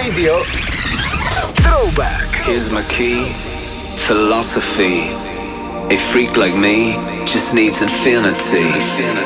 Radio Throwback. Here's my key, philosophy. A freak like me just needs infinity.